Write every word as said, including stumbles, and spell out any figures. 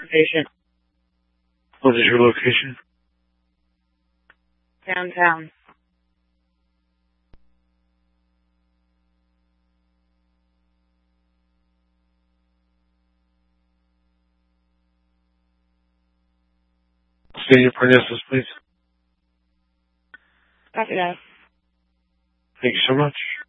Patient. What is your location? Downtown. State your prognosis, please. Copy that. Thank you so much.